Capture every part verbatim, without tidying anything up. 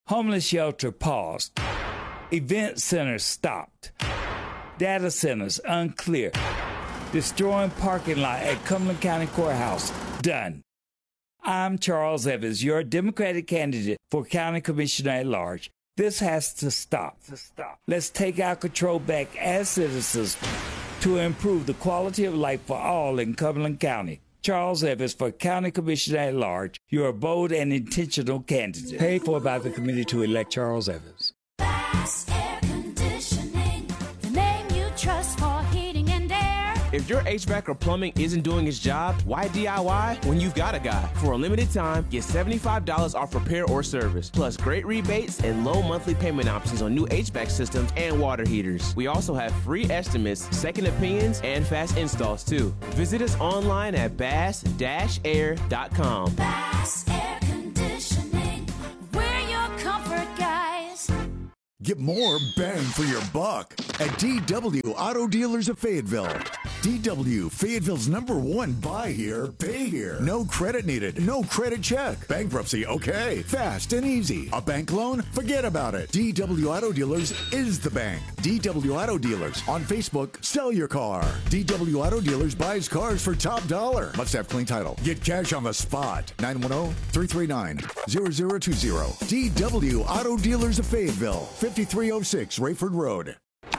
Homeless shelter paused. Event centers stopped. Data centers unclear. Destroying parking lot at Cumberland County Courthouse done. I'm Charles Evans, your Democratic candidate for County Commissioner at Large. This has to stop. To stop. Let's take our control back as citizens to improve the quality of life for all in Cumberland County. Charles Evans for County Commissioner at Large. You're a bold and intentional candidate. Paid for by the committee to elect Charles Evans. Bass Air Conditioning, the name you trust for heating and air. If your H V A C or plumbing isn't doing its job, why D I Y when you've got a guy? For a limited time, get seventy-five dollars off repair or service, plus great rebates and low monthly payment options on new H V A C systems and water heaters. We also have free estimates, second opinions, and fast installs too. Visit us online at bass dash air dot com. Bass Air Conditioning, we're your comfort guys. Get more bang for your buck at D W Auto Dealers of Fayetteville. D W, Fayetteville's number one buy here, pay here. No credit needed, no credit check. Bankruptcy, okay. Fast and easy. A bank loan? Forget about it. D W Auto Dealers is the bank. D W Auto Dealers. On Facebook, sell your car. D W Auto Dealers buys cars for top dollar. Must have clean title. Get cash on the spot. nine one zero, three three nine, zero zero two zero. D W Auto Dealers of Fayetteville. fifty-three oh six Rayford Road.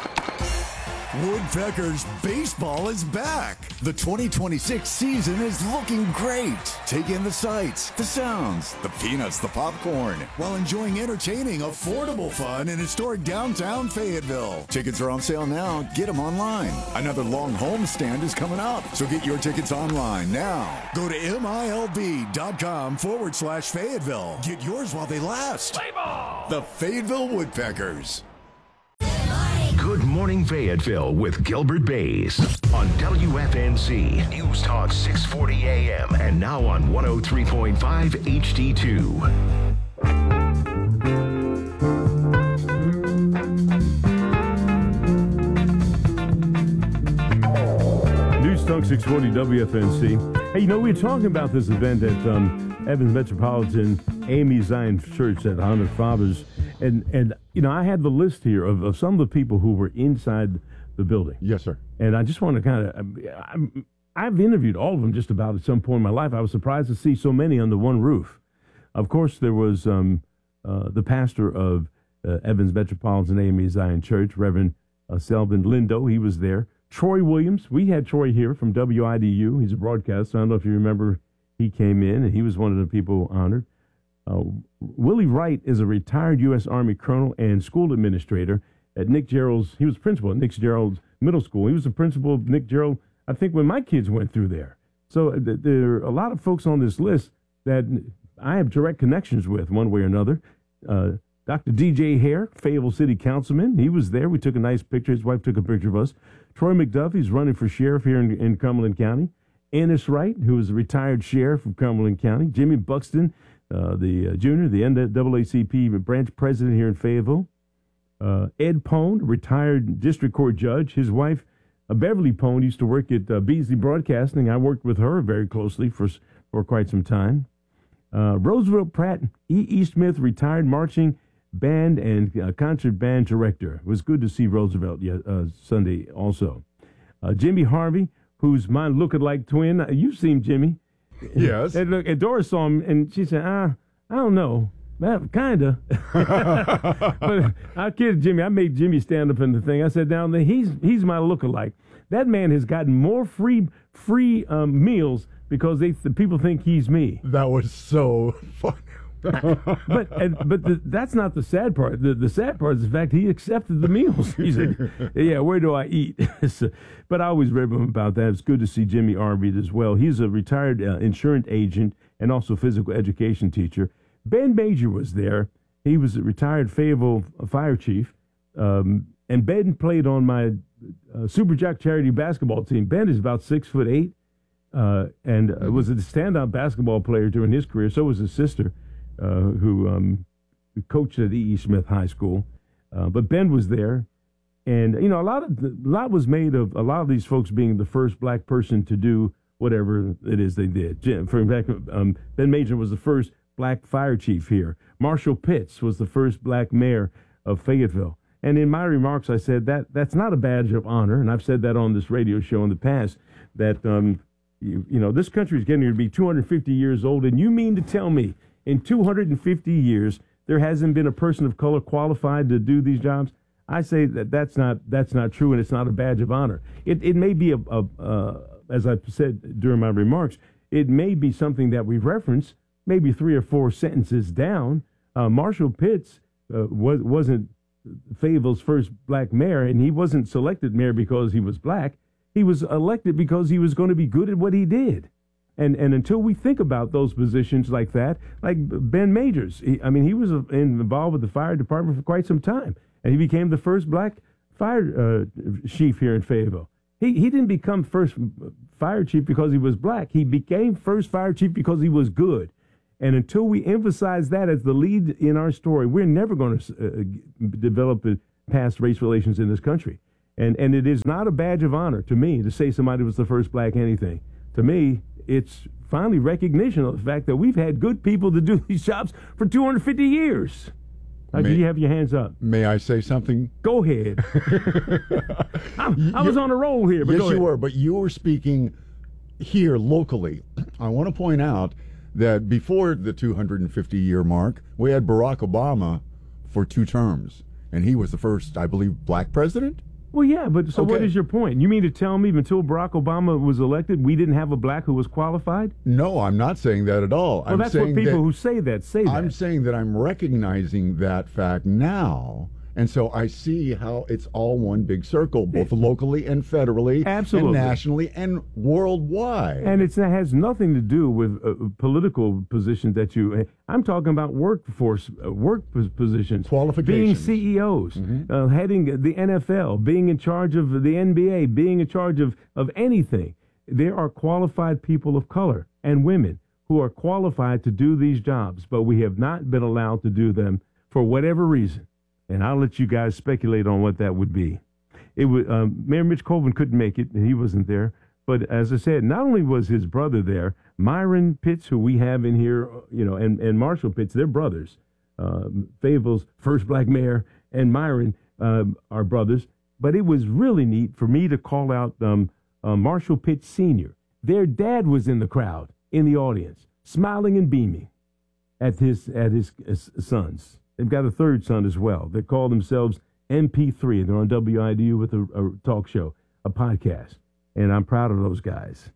Woodpeckers baseball is back. The twenty twenty-six season is looking great. Take in the sights, the sounds, the peanuts, the popcorn, while enjoying entertaining, affordable fun in historic downtown Fayetteville. Tickets are on sale now. Get them online. Another long homestand is coming up, so get your tickets online now. Go to milb.com forward slash Fayetteville. Get yours while they last. Play ball! The Fayetteville Woodpeckers. Good Morning Fayetteville with Gilbert Bays on W F N C News Talk six forty A M and now on one oh three point five H D two. News Talk six forty W F N C. Hey, you know, we were talking about this event at um, Evans Metropolitan A M E Zion Church at one hundred Fathers. And, and you know, I had the list here of, of some of the people who were inside the building. Yes, sir. And I just want to kind of, I've interviewed all of them just about at some point in my life. I was surprised to see so many under one roof. Of course, there was um, uh, the pastor of uh, Evans Metropolitan A M E Zion Church, Reverend uh, Selvin Lindo. He was there. Troy Williams. We had Troy here from W I D U. He's a broadcaster. I don't know if you remember, he came in, and he was one of the people honored. Uh, Willie Wright is a retired U S Army colonel and school administrator at Nick Gerald's. He was principal at Nick Gerald's Middle School. He was the principal of Nick Gerald, I think, when my kids went through there. So th- there are a lot of folks on this list that I have direct connections with one way or another. Uh, Doctor D J Hare, Fayetteville City Councilman, he was there. We took a nice picture. His wife took a picture of us. Troy McDuff, he's running for sheriff here in, in Cumberland County. Ennis Wright, who is a retired sheriff of Cumberland County. Jimmy Buxton, Uh, the uh, junior, the N double A C P branch president here in Fayetteville. Uh, Ed Pone, retired district court judge. His wife, uh, Beverly Pone, used to work at uh, Beasley Broadcasting. I worked with her very closely for for quite some time. Uh, Roosevelt Pratt, E. E. Smith, retired marching band and uh, concert band director. It was good to see Roosevelt uh, Sunday also. Uh, Jimmy Harvey, who's my look-alike twin. Uh, you've seen Jimmy. Yes. And look, and Doris saw him, and she said, ah, I don't know. Well, kind of. But I kidded Jimmy. I made Jimmy stand up in the thing. I said, now, he's he's my look-alike. That man has gotten more free free um, meals because they the people think he's me. That was so funny. but and, but the, that's not the sad part. The the sad part is the fact he accepted the meals. He said, yeah, where do I eat? So, but I always read him about that. It's good to see Jimmy Arby as well. He's a retired uh, insurance agent and also physical education teacher. Ben Major was there. He was a retired Fayetteville fire chief. Um, and Ben played on my uh, Super Jack charity basketball team. Ben is about six foot eight uh, and uh, was a standout basketball player during his career. So was his sister. Uh, who um, coached at E E. Smith High School. Uh, but Ben was there. And, you know, a lot of the, a lot was made of a lot of these folks being the first black person to do whatever it is they did. For example, um, Ben Major was the first black fire chief here. Marshall Pitts was the first black mayor of Fayetteville. And in my remarks, I said that that's not a badge of honor, and I've said that on this radio show in the past, that, um, you, you know, this country is getting to be two hundred fifty years old, and you mean to tell me in two hundred fifty years there hasn't been a person of color qualified to do these jobs? I say that that's not that's not true, and it's not a badge of honor. It it may be a, a uh, as I said during my remarks, it may be something that we reference, maybe three or four sentences down. Uh, Marshall Pitts uh, was wasn't Fayetteville's first black mayor, and he wasn't selected mayor because he was black. He was elected because he was going to be good at what he did. And and until we think about those positions like that, like Ben Majors, he, I mean, he was involved with the fire department for quite some time, and he became the first black fire uh, chief here in Fayetteville. He he didn't become first fire chief because he was black. He became first fire chief because he was good. And until we emphasize that as the lead in our story, we're never going to uh, develop the past race relations in this country. And and it is not a badge of honor to me to say somebody was the first black anything. To me, it's finally recognition of the fact that we've had good people to do these jobs for two hundred fifty years. Now, do you have your hands up? May I say something? Go ahead. I, I was on a roll here. But yes, go ahead. you were, but you were speaking here locally. I want to point out that before the two hundred fifty year mark, we had Barack Obama for two terms, and he was the first, I believe, black president? Well, yeah, but so Okay. what is your point? You mean to tell me until Barack Obama was elected, we didn't have a black who was qualified? No, I'm not saying that at all. Well, I'm that's saying what people that, who say that say that. I'm saying that I'm recognizing that fact now, and so I see how it's all one big circle, both locally and federally, Absolutely. and nationally and worldwide. And it's, it has nothing to do with uh, political positions that you. I'm talking about workforce, uh, work pos- positions, being Qualifications. C E Os, uh, heading the N F L, being in charge of the N B A, being in charge of of anything. There are qualified people of color and women who are qualified to do these jobs, but we have not been allowed to do them for whatever reason. And I'll let you guys speculate on what that would be. It would. Um, Mayor Mitch Colvin couldn't make it, and he wasn't there. But as I said, not only was his brother there, Myron Pitts, who we have in here, you know, and, and Marshall Pitts, they're brothers. Um, Fayetteville's first black mayor and Myron um, are brothers. But it was really neat for me to call out um, uh, Marshall Pitts Senior Their dad was in the crowd, in the audience, smiling and beaming at his at his, his sons. They've got a third son as well. They call themselves M P three. They're on W I D U with a, a talk show, a podcast. And I'm proud of those guys.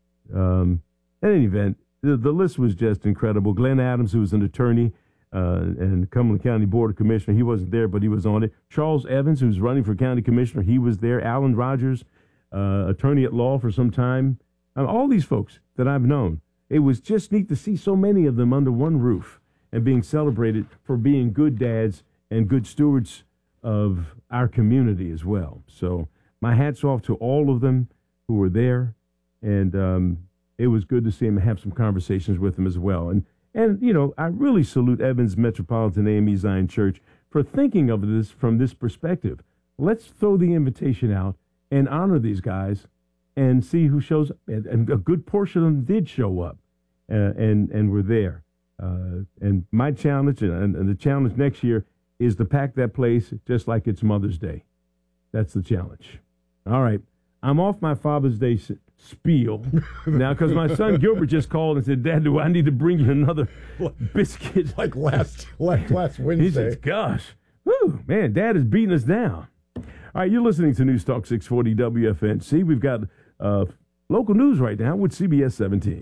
Um, in any event, the, the list was just incredible. Glenn Adams, who was an attorney uh, and Cumberland County Board of Commissioner, he wasn't there, but he was on it. Charles Evans, who's running for county commissioner, he was there. Alan Rogers, uh, attorney at law for some time. Uh, all these folks that I've known. It was just neat to see so many of them under one roof and being celebrated for being good dads and good stewards of our community as well. So my hat's off to all of them who were there, and um, it was good to see him and have some conversations with them as well. And, and you know, I really salute Evans Metropolitan A M E Zion Church for thinking of this from this perspective. Let's throw the invitation out and honor these guys and see who shows up. And, and a good portion of them did show up uh, and, and were there. Uh, and my challenge and, and the challenge next year is to pack that place just like it's Mother's Day. That's the challenge. All right. I'm off my Father's Day s- spiel now because my son Gilbert just called and said, Dad, do I need to bring you another biscuit? like last, last, last Wednesday. He says, gosh, whew, man, Dad is beating us down. All right, you're listening to News Talk six forty W F N C. We've got uh, local news right now with C B S seventeen.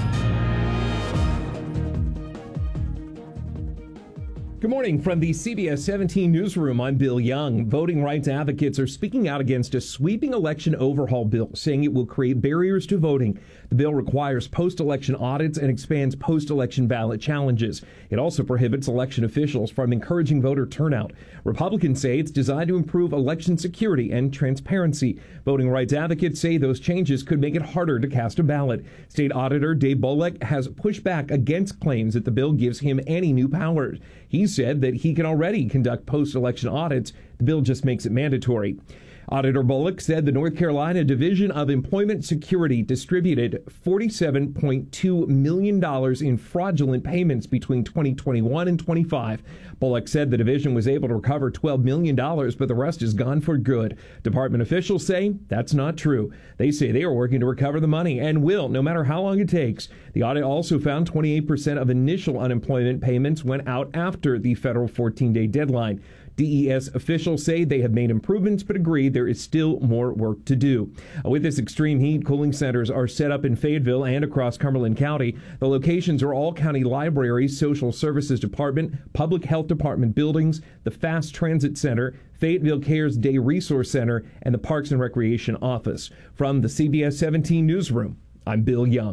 Good morning from the C B S seventeen newsroom. I'm Bill Young. Voting rights advocates are speaking out against a sweeping election overhaul bill, saying it will create barriers to voting. The bill requires post-election audits and expands post-election ballot challenges. It also prohibits election officials from encouraging voter turnout. Republicans say it's designed to improve election security and transparency. Voting rights advocates say those changes could make it harder to cast a ballot. State Auditor Dave Bolek has pushed back against claims that the bill gives him any new powers. He said that he can already conduct post-election audits. The bill just makes it mandatory. Auditor Bullock said the North Carolina Division of Employment Security distributed forty-seven point two million dollars in fraudulent payments between twenty twenty-one and twenty-five. Bullock said the division was able to recover twelve million dollars, but the rest is gone for good. Department officials say that's not true. They say they are working to recover the money and will, no matter how long it takes. The audit also found twenty-eight percent of initial unemployment payments went out after the federal fourteen-day deadline. D E S officials say they have made improvements, but agree there is still more work to do. With this extreme heat, cooling centers are set up in Fayetteville and across Cumberland County. The locations are all county libraries, social services department, public health department buildings, the Fast Transit Center, Fayetteville Cares Day Resource Center, and the Parks and Recreation Office. From the C B S seventeen Newsroom, I'm Bill Young.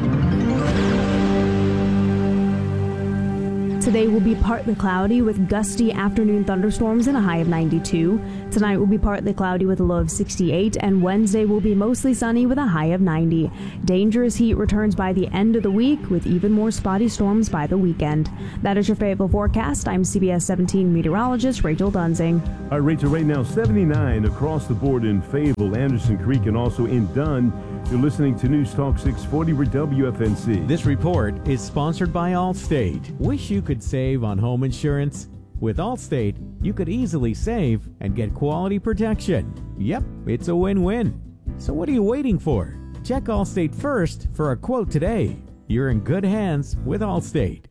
Today will be partly cloudy with gusty afternoon thunderstorms and a high of ninety-two. Tonight will be partly cloudy with a low of sixty-eight, and Wednesday will be mostly sunny with a high of ninety. Dangerous heat returns by the end of the week with even more spotty storms by the weekend. That is your Fayetteville forecast. I'm C B S seventeen meteorologist Rachel Dunsing. All right, Rachel, right now seventy-nine across the board in Fayetteville, Anderson Creek, and also in Dunn. You're listening to News Talk six forty with W F N C. This report is sponsored by Allstate. Wish you could save on home insurance? With Allstate, you could easily save and get quality protection. Yep, it's a win-win. So what are you waiting for? Check Allstate first for a quote today. You're in good hands with Allstate.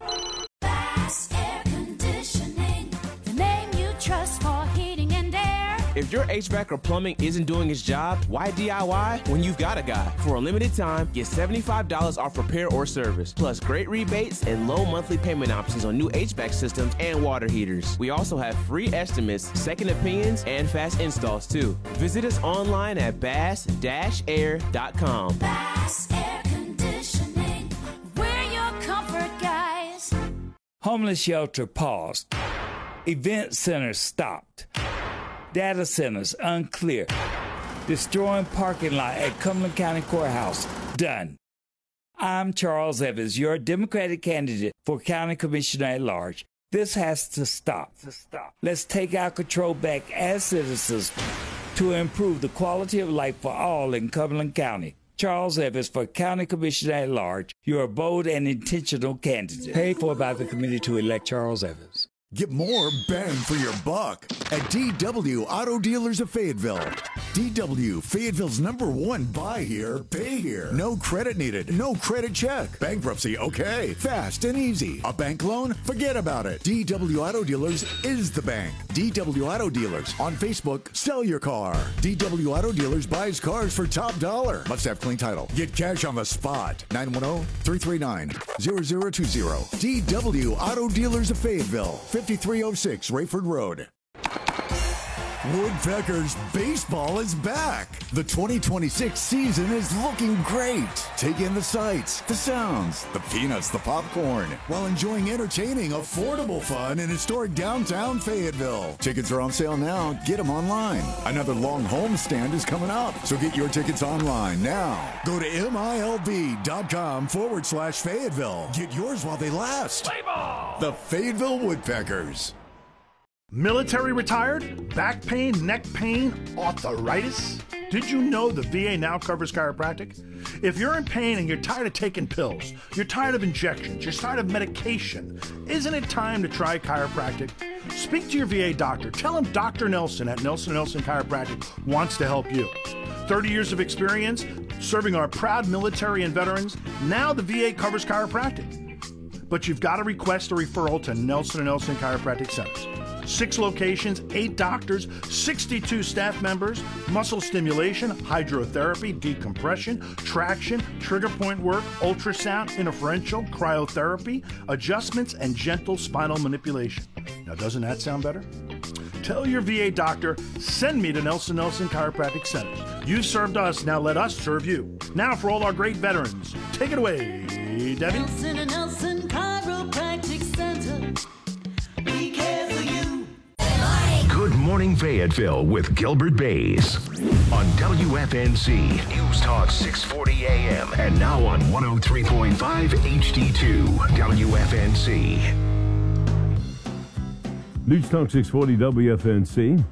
Bass Air Conditioning, the name you trust for heating and air. If your H V A C or plumbing isn't doing its job, why D I Y when you've got a guy? For a limited time, get seventy-five dollars off repair or service, plus great rebates and low monthly payment options on new H V A C systems and water heaters. We also have free estimates, second opinions, and fast installs too. Visit us online at bass dash air dot com. Bass Air Conditioning, we're your comfort guys. Homeless shelter paused. Event center stopped. Data centers unclear. Destroying parking lot at Cumberland County Courthouse done. I'm Charles Evans, your Democratic candidate for County Commissioner at Large. This has to stop. To stop. Let's take our control back as citizens to improve the quality of life for all in Cumberland County. Charles Evans for County Commissioner at Large, your bold and intentional candidate. Paid for by the committee to elect Charles Evans. Get more bang for your buck at D W Auto Dealers of Fayetteville. D W, Fayetteville's number one buy here, pay here. No credit needed, no credit check. Bankruptcy, okay. Fast and easy. A bank loan? Forget about it. D W Auto Dealers is the bank. D W Auto Dealers. On Facebook, sell your car. D W Auto Dealers buys cars for top dollar. Must have clean title. Get cash on the spot. nine one zero, three three nine, zero zero two zero. D W Auto Dealers of Fayetteville. fifty-three oh six Rayford Road. Woodpeckers baseball is back. The twenty twenty-six season is looking great. Take in the sights, the sounds, the peanuts, the popcorn, while enjoying entertaining, affordable fun in historic downtown Fayetteville. Tickets are on sale now. Get them online. Another long homestand is coming up, so get your tickets online now. Go to milb.com forward slash Fayetteville. Get yours while they last. Play ball. The Fayetteville Woodpeckers. Military retired? Back pain, neck pain, arthritis? Did you know the V A now covers chiropractic? If you're in pain and you're tired of taking pills, you're tired of injections, you're tired of medication, isn't it time to try chiropractic? Speak to your V A doctor. Tell him Doctor Nelson at Nelson Nelson Chiropractic wants to help you. thirty years of experience serving our proud military and veterans. Now the V A covers chiropractic. But you've got to request a referral to Nelson and Nelson Chiropractic Centers. Six locations, eight doctors, sixty-two staff members, muscle stimulation, hydrotherapy, decompression, traction, trigger point work, ultrasound, interferential, cryotherapy, adjustments, and gentle spinal manipulation. Now, doesn't that sound better? Tell your V A doctor, send me to Nelson Nelson Chiropractic Centers. You served us, now let us serve you. Now for all our great veterans, take it away, Debbie. Nelson and Nelson Chiropractic Center. We care for you. Good Morning Fayetteville with Gilbert Bays on W F N C News Talk six forty A M and now on one oh three point five H D two W F N C. News Talk six forty W F N C.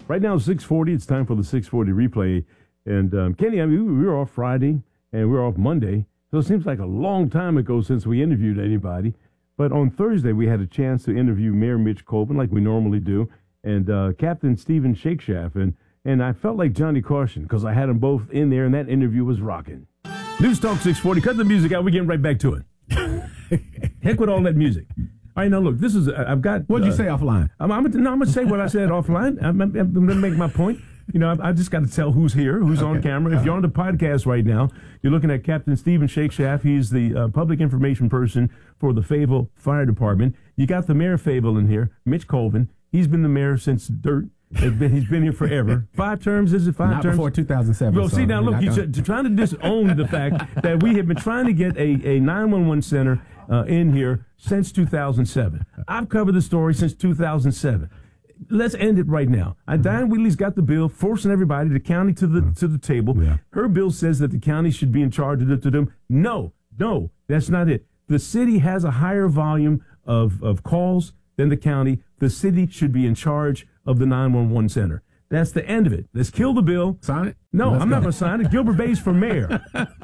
Right now, six forty. It's time for the six forty replay. And, um, Kenny, I mean, we were off Friday, and we were off Monday. So it seems like a long time ago since we interviewed anybody. But on Thursday, we had a chance to interview Mayor Mitch Colvin, like we normally do, and uh, Captain Stephen Shakeshaft. And, and I felt like Johnny Carson because I had them both in there, and that interview was rocking. News Talk six forty. Cut the music out. We're getting right back to it. Heck with all that music. All right, now look, this is, I've got... What'd you uh, say offline? I'm, I'm, no, I'm going to say what I said offline. I'm, I'm, I'm going to make my point. You know, I, I just got to tell who's here, who's okay. on camera. If you're on the podcast right now, you're looking at Captain Stephen Shakeshaft. He's the uh, public information person for the Fayetteville Fire Department. You got the mayor of Fayetteville in here, Mitch Colvin. He's been the mayor since dirt. He's been, he's been here forever. Five terms, is it five Not terms? before two thousand seven. Well, so see, now look, gonna... you're trying to disown the fact that we have been trying to get a, a nine one one center uh, in here since two thousand seven. I've covered the story since two thousand seven. Let's end it right now. Uh, Diane Wheatley's got the bill, forcing everybody, the county to the to the table. Yeah. Her bill says that the county should be in charge of it to them. No, no, that's not it. The city has a higher volume of, of calls than the county. The city should be in charge of the nine one one center. That's the end of it. Let's kill the bill. Sign it? No, Let's I'm go. not going to sign it. Gilbert Bays for mayor.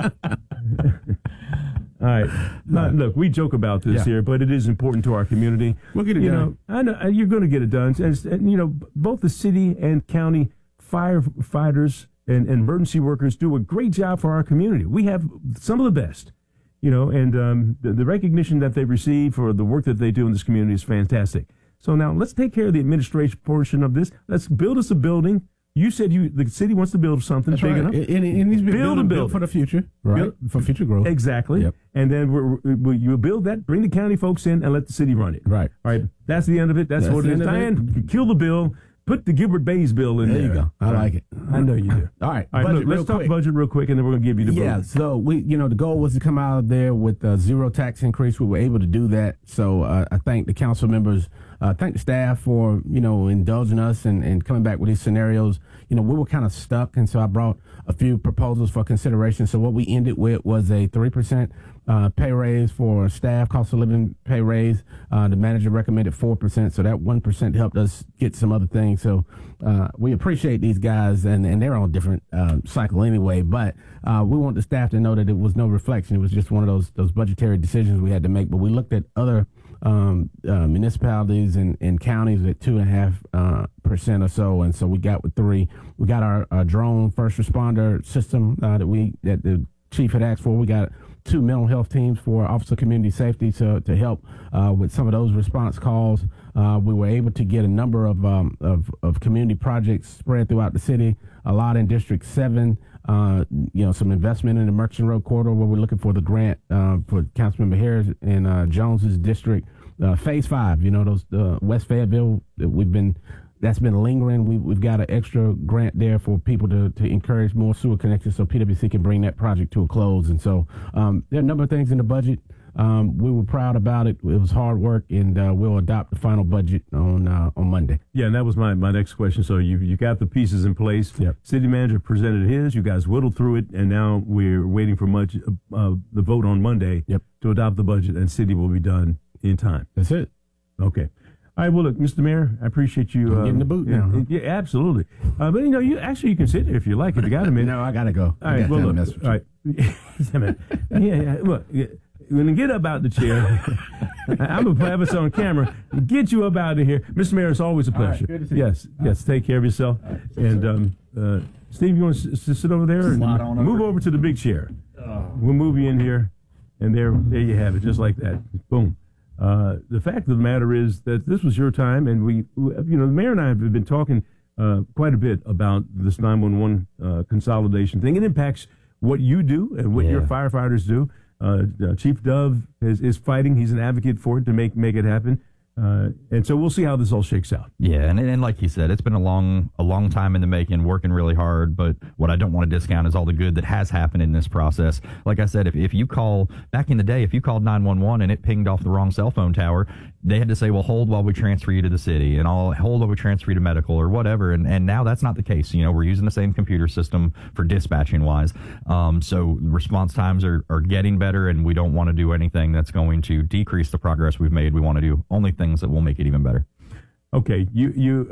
All right. Now, look, we joke about this yeah. here, but it is important to our community. We'll get it you done. Know, I know you're going to get it done. And, and, you know, both the city and county firefighters and, and emergency workers do a great job for our community. We have some of the best, you know, and um, the, the recognition that they receive for the work that they do in this community is fantastic. So now let's take care of the administration portion of this. Let's build us a building. You said you the city wants to build something That's big right. enough. It, it, it needs to be build a build building for the future, right? Build, for future growth. Exactly. Yep. And then we're, we're, you build that, bring the county folks in, and let the city run it. Right. All right. That's the end of it. That's, That's what it is. Diane, kill the bill. Put the Gilbert Bays bill in there. There you go. I right. like it. I know you do. All right. All right. Look, let's talk quick. budget real quick, and then we're going to give you the Yeah. vote. So we, you know, the goal was to come out of there with a zero tax increase. We were able to do that. So uh, I thank the council members. Uh, thank the staff for, you know, indulging us and, and coming back with these scenarios. You know, we were kind of stuck, and so I brought a few proposals for consideration. So what we ended with was a three percent uh, pay raise for staff, cost of living pay raise. Uh, the manager recommended four percent, so that one percent helped us get some other things. So uh, we appreciate these guys, and, and they're on a different uh, cycle anyway, but uh, we want the staff to know that it was no reflection. It was just one of those those budgetary decisions we had to make. But we looked at other um, uh, municipalities and, and counties at two and a half uh, percent or so, and so we got with three. We got our, our drone first responder system uh, that we that the chief had asked for. We got two mental health teams for Office of Community Safety to to help uh, with some of those response calls. Uh, we were able to get a number of, um, of of community projects spread throughout the city. A lot in District Seven. Uh, you know, some investment in the Merchant Road corridor where we're looking for the grant uh, for Councilmember Harris in uh, Jones's district. Uh, phase five, you know, those uh, West Fayetteville. We've been that's been lingering. We, we've got an extra grant there for people to, to encourage more sewer connections, so P W C can bring that project to a close. And so um, there are a number of things in the budget. Um, we were proud about it. It was hard work, and uh, we'll adopt the final budget on uh, on Monday. Yeah, and that was my, my next question. So you you got the pieces in place. Yep. City manager presented his. You guys whittled through it, and now we're waiting for much uh, the vote on Monday yep. to adopt the budget, and city will be done in time. That's it. Okay. All right. Well, look, Mister Mayor, I appreciate you. I'm uh, getting the boot now. Huh? Yeah, absolutely. Uh, but you know, you actually you can sit there if you like. If you got a minute. No, I gotta go. All right. Well, look. All right. yeah, yeah. Look. Yeah. When you get up out the chair, I'm going to have us on camera, get you up out of here. Mister Mayor, it's always a pleasure. Right, good to see yes, you. yes, take care of yourself. Right, and um, uh, Steve, you want to s- sit over there? And on move over. over to the big chair. Oh. We'll move you in here, and there there you have it, just like that. Boom. Uh, the fact of the matter is that this was your time, and we, you know, the mayor and I have been talking uh, quite a bit about this nine one one uh, consolidation thing. It impacts what you do and what yeah. your firefighters do. Uh, uh, Chief Dove is, is fighting. He's an advocate for it to make make it happen. Uh, and so we'll see how this all shakes out. Yeah, and, and like you said, it's been a long a long time in the making, working really hard. But what I don't want to discount is all the good that has happened in this process. Like I said, if, if you call, back in the day, if you called nine one one and it pinged off the wrong cell phone tower, they had to say, well, hold while we transfer you to the city, and I'll hold while we transfer you to medical or whatever. And, and now that's not the case. You know, we're using the same computer system for dispatching wise. Um, so response times are, are getting better, and we don't want to do anything that's going to decrease the progress we've made. We want to do only things that will make it even better. Okay, you you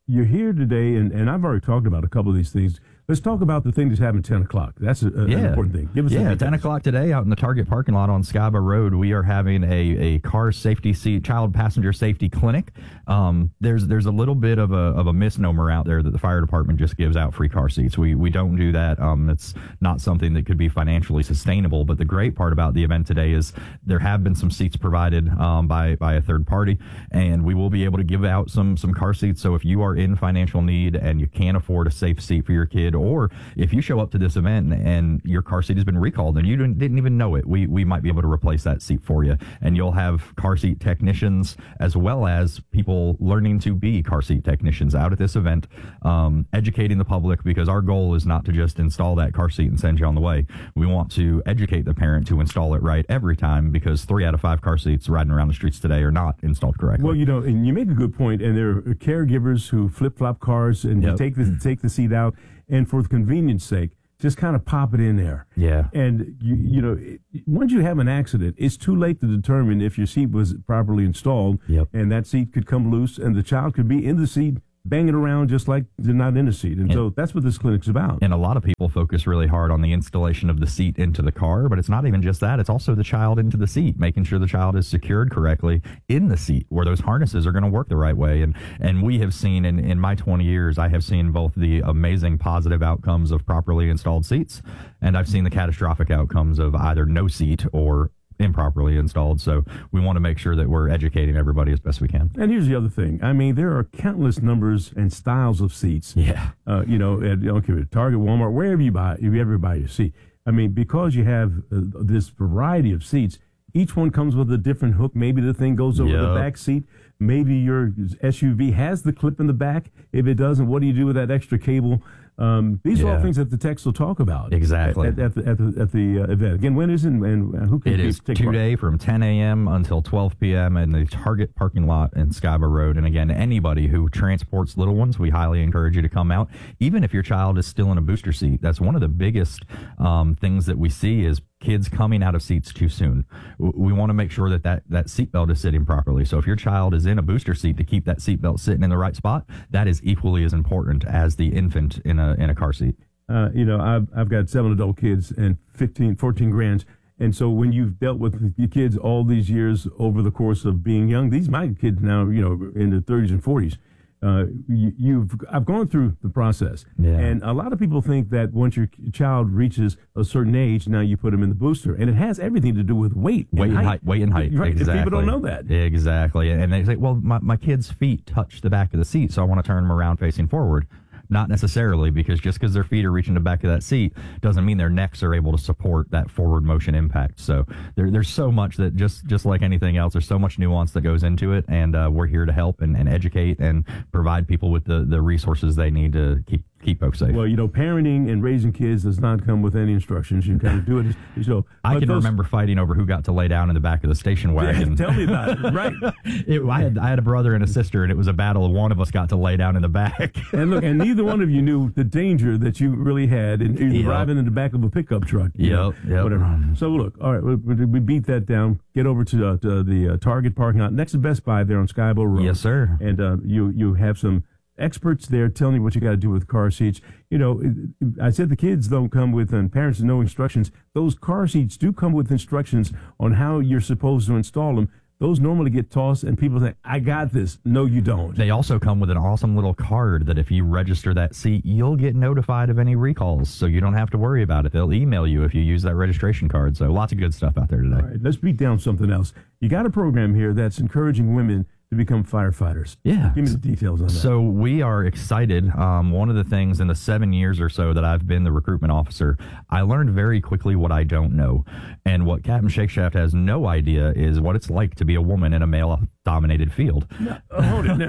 you're here today, and, and I've already talked about a couple of these things. Let's talk about the thing that's happened at ten o'clock. That's a, a, yeah. an important thing. Give us yeah, a ten o'clock today out in the Target parking lot on Skyba Road, we are having a, a car safety seat, child passenger safety clinic. Um, there's there's a little bit of a of a misnomer out there that the fire department just gives out free car seats. We we don't do that. Um, it's not something that could be financially sustainable. But the great part about the event today is there have been some seats provided um, by by a third party, and we will be able to give out some some car seats. So if you are in financial need and you can't afford a safe seat for your kid, or if you show up to this event and, and your car seat has been recalled and you didn't, didn't even know it, we we might be able to replace that seat for you. And you'll have car seat technicians as well as people learning to be car seat technicians out at this event, um, educating the public, because our goal is not to just install that car seat and send you on the way. We want to educate the parent to install it right every time, because three out of five car seats riding around the streets today are not installed correctly. Well, you know, and you make a good point, and there are caregivers who flip-flop cars and Yep. you take the take the seat out, and for the convenience sake, just kind of pop it in there. Yeah. And, you, you know, it, once you have an accident, it's too late to determine if your seat was properly installed. Yep. And that seat could come loose, and the child could be in the seat banging around just like they're not in a seat. And, And- so that's what this clinic's about. And a lot of people focus really hard on the installation of the seat into the car, but it's not even just that. It's also the child into the seat, making sure the child is secured correctly in the seat where those harnesses are going to work the right way. And and we have seen in, in my twenty years, I have seen both the amazing positive outcomes of properly installed seats, and I've seen the catastrophic outcomes of either no seat or improperly installed. So we want to make sure that we're educating everybody as best we can. And here's the other thing. I mean, there are countless numbers and styles of seats. Yeah. Uh, you know, at, okay, at Target, Walmart, wherever you buy, if you ever buy your seat. I mean, because you have uh, this variety of seats, each one comes with a different hook. Maybe the thing goes over the Yep. back seat. Maybe your S U V has the clip in the back. If it doesn't, what do you do with that extra cable? Um, these are all Yeah. things that the text will talk about. Exactly. At, at, the, at, the, at the uh, event. Again, when is it and uh, who can It is take part? today from ten a.m. until twelve p.m. in the Target parking lot in Skyba Road. And again, anybody who transports little ones, we highly encourage you to come out. Even if your child is still in a booster seat, that's one of the biggest um, things that we see is kids coming out of seats too soon. W- We want to make sure that that, that seatbelt is sitting properly. So if your child is in a booster seat, to keep that seatbelt sitting in the right spot, that is equally as important as the infant in a in a car seat. Uh, you know, I've, I've got seven adult kids and fifteen, fourteen grands. And so when you've dealt with your kids all these years over the course of being young, these my kids now, you know, in their thirties and forties, uh, you, you've I've gone through the process. Yeah. And a lot of people think that once your child reaches a certain age, now you put them in the booster. And it has everything to do with weight. Weight and height. Weight and height. Right. Exactly. People don't know that. Exactly. And they say, well, my, my kid's feet touch the back of the seat, so I want to turn them around facing forward. Not necessarily, because just because their feet are reaching the back of that seat doesn't mean their necks are able to support that forward motion impact. So there, there's so much that just, just like anything else, there's so much nuance that goes into it, and uh, we're here to help and, and educate and provide people with the, the resources they need to keep keep folks safe. Well, you know, parenting and raising kids does not come with any instructions. You kind of do it. As, so I but can those- remember fighting over who got to lay down in the back of the station wagon. Tell me about it. Right. It, I, had, I had a brother and a sister, and it was a battle. One of us got to lay down in the back. And look, and neither one of you knew the danger that you really had in, in Yep. driving in the back of a pickup truck. you know, Yep, yep. Whatever. So look, all right, we, we beat that down. Get over to, uh, to the uh, Target parking lot next to Best Buy there on Skybo Road. Yes, sir. And uh, you you have some experts there telling you what you got to do with car seats. You know, I said the kids don't come with, and parents no instructions. Those car seats do come with instructions on how you're supposed to install them. Those normally get tossed, and people think, I got this. No, you don't. They also come with an awesome little card that if you register that seat, you'll get notified of any recalls, so you don't have to worry about it. They'll email you if you use that registration card. So lots of good stuff out there today. All right, let's beat down something else. You got a program here that's encouraging women to become firefighters. Yeah. Give me the details on that. So we are excited. Um, one of the things in the seven years or so that I've been the recruitment officer, I learned very quickly what I don't know. And what Captain Shakeshaft has no idea is what it's like to be a woman in a male-dominated field. No, uh, hold it.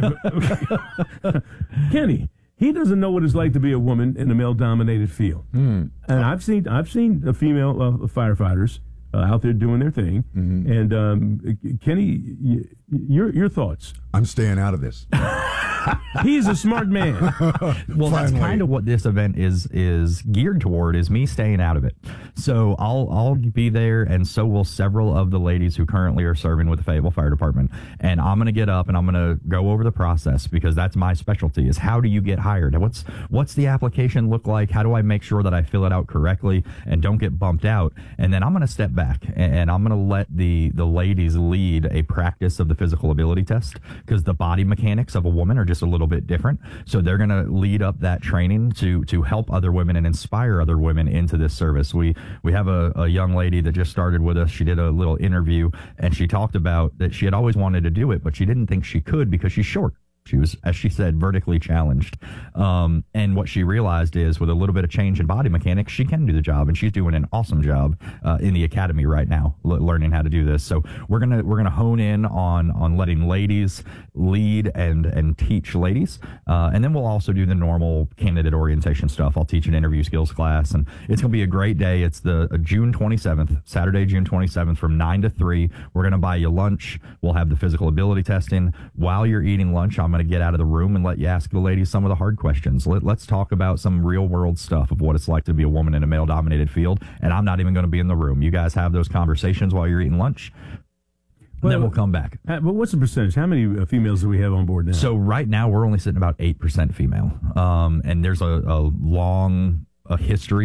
No. Kenny, he doesn't know what it's like to be a woman in a male-dominated field. Mm. And I've seen I've seen uh, female uh, firefighters uh, out there doing their thing. Mm-hmm. And um, Kenny, y- your your thoughts? I'm staying out of this. He's a smart man. Well, that's kind of what this event is is geared toward, is me staying out of it. So I'll I'll be there, and so will several of the ladies who currently are serving with the Fayetteville Fire Department. And I'm going to get up and I'm going to go over the process, because that's my specialty, is how do you get hired? What's what's the application look like? How do I make sure that I fill it out correctly and don't get bumped out? And then I'm going to step back and, and I'm going to let the, the ladies lead a practice of the physical ability test, because the body mechanics of a woman are just a little bit different. So they're going to lead up that training to to help other women and inspire other women into this service. We we have a, a young lady that just started with us. She did a little interview, and she talked about that she had always wanted to do it, but she didn't think she could because she's short. She was, as she said, vertically challenged. Um, and what she realized is, with a little bit of change in body mechanics, she can do the job, and she's doing an awesome job uh, in the academy right now, l- learning how to do this. So we're gonna we're gonna hone in on on letting ladies lead and and teach ladies, uh, and then we'll also do the normal candidate orientation stuff. I'll teach an interview skills class, and it's gonna be a great day. It's the uh, June twenty-seventh, Saturday, June twenty-seventh, from nine to three. We're gonna buy you lunch. We'll have the physical ability testing. While you're eating lunch, I'm gonna to get out of the room and let you ask the ladies some of the hard questions. Let, let's talk about some real world stuff of what it's like to be a woman in a male dominated field. And I'm not even going to be in the room. You guys have those conversations while you're eating lunch. And then we'll come back. But what's the percentage? How many uh, females do we have on board now? So right now we're only sitting about eight percent female. Um, and there's a, a long a history